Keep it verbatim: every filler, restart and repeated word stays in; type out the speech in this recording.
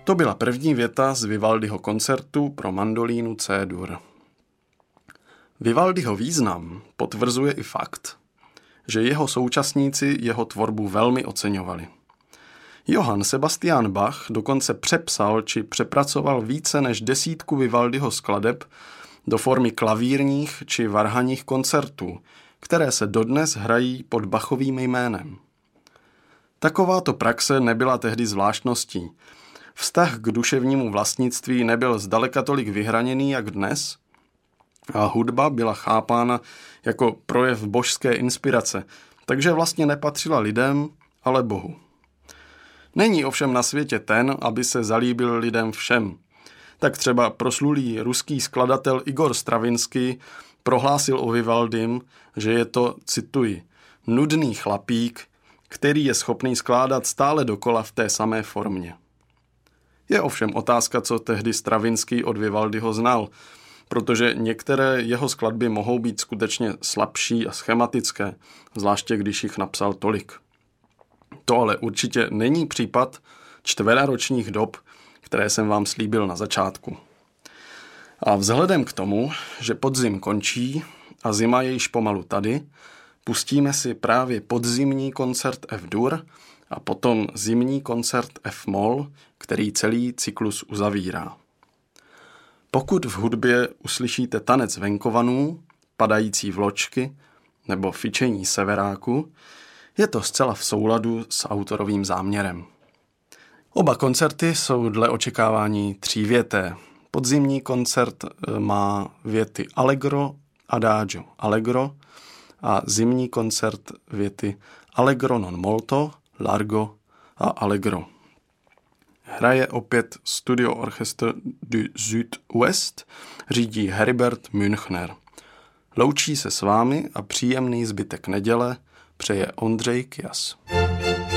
To byla první věta z Vivaldiho koncertu pro mandolínu C-dur. Vivaldiho význam potvrzuje i fakt, že jeho současníci jeho tvorbu velmi oceňovali. Johann Sebastian Bach dokonce přepsal či přepracoval více než desítku Vivaldiho skladeb do formy klavírních či varhanních koncertů, které se dodnes hrají pod Bachovým jménem. Takováto praxe nebyla tehdy zvláštností. Vztah k duševnímu vlastnictví nebyl zdaleka tolik vyhraněný jak dnes a hudba byla chápána jako projev božské inspirace, takže vlastně nepatřila lidem, ale Bohu. Není ovšem na světě ten, aby se zalíbil lidem všem. Tak třeba proslulý ruský skladatel Igor Stravinsky prohlásil o Vivaldim, že je to, cituji, nudný chlapík, který je schopný skládat stále dokola v té samé formě. Je ovšem otázka, co tehdy Stravinsky od Vivaldiho znal, protože některé jeho skladby mohou být skutečně slabší a schematické, zvláště když jich napsal tolik. To ale určitě není případ čtveraročních dob, které jsem vám slíbil na začátku. A vzhledem k tomu, že podzim končí a zima je již pomalu tady, pustíme si právě podzimní koncert F-dur a potom zimní koncert F-moll, který celý cyklus uzavírá. Pokud v hudbě uslyšíte tanec venkovanů, padající vločky nebo fičení severáku, je to zcela v souladu s autorovým záměrem. Oba koncerty jsou dle očekávání třívěté. Podzimní koncert má věty allegro, adagio, allegro a zimní koncert věty allegro non molto, largo a allegro. Hraje opět Studio Orchestre du Sud-Ouest, řídí Heribert Münchner. Loučí se s vámi a příjemný zbytek neděle přeje Ondřej Kjas.